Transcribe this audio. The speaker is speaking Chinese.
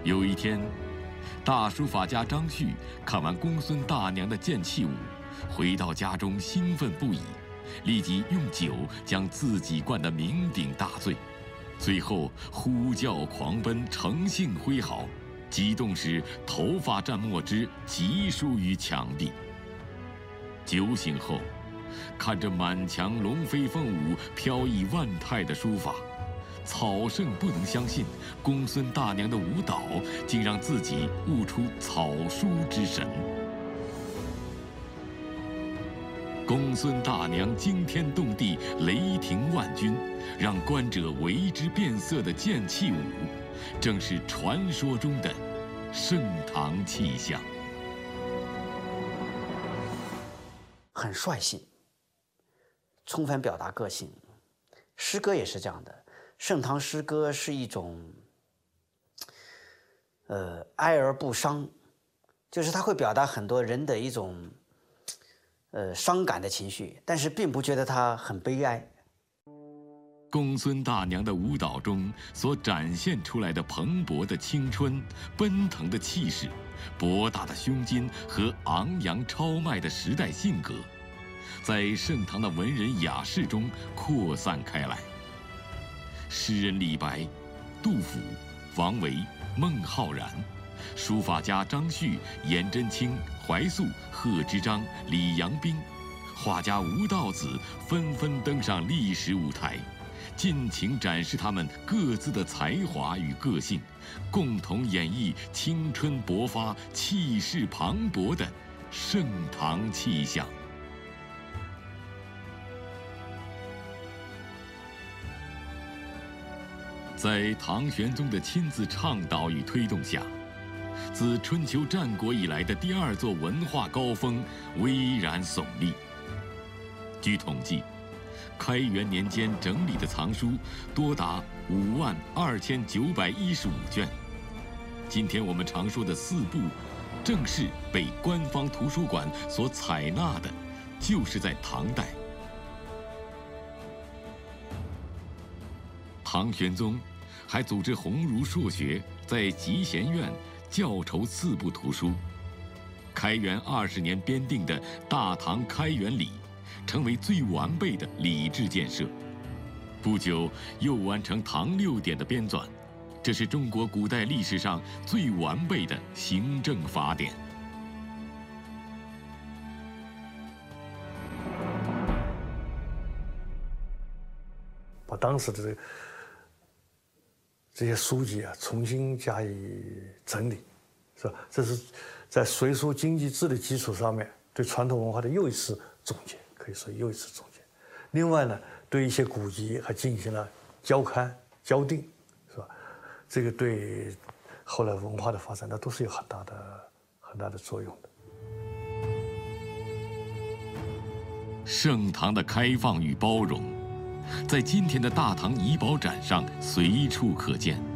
有一天，大书法家张旭看完公孙大娘的剑气舞，回到家中兴奋不已，立即用酒将自己灌得酩酊大醉，最后呼叫狂奔，乘兴挥毫，激动时头发蘸墨汁急疏于墙壁。酒醒后，看着满墙龙飞凤舞、飘逸万态的书法，草圣不能相信公孙大娘的舞蹈竟让自己悟出草书之神。公孙大娘惊天动地、雷霆万钧，让观者为之变色的剑气舞，正是传说中的盛唐气象。 很率性，充分表达个性。诗歌也是这样的，盛唐诗歌是一种，哀而不伤，就是它会表达很多人的一种，伤感的情绪，但是并不觉得它很悲哀。 公孙大娘的舞蹈中所展现出来的蓬勃的青春、奔腾的气势、博大的胸襟和昂扬超迈的时代性格，在盛唐的文人雅士中扩散开来。诗人李白、杜甫、王维、孟浩然，书法家张旭、颜真卿、怀素、贺知章、李阳冰，画家吴道子纷纷登上历史舞台，尽情展示他们各自的才华与个性，共同演绎青春勃发、气势磅礴的盛唐气象。在唐玄宗的亲自倡导与推动下，自春秋战国以来的第二座文化高峰巍然耸立。据统计，开元年间整理的藏书多达52915卷。今天我们常说的四部，正是被官方图书馆所采纳的，就是在唐代。唐玄宗还组织鸿儒硕学在集贤院校筹四部图书。开元20年编定的《大唐开元礼》，成为最完备的礼制建设。不久又完成《唐6典》的编纂，这是中国古代历史上最完备的行政法典。 把当时的这些书籍啊重新加以整理，是吧？这是在隋书经济制的基础上面对传统文化的又一次总结，可以说又一次总结。另外呢，对一些古籍还进行了校勘、校订，是吧？这个对后来文化的发展，那都是有很大的作用的。 盛唐的开放与包容，在今天的大唐怡宝展上随处可见。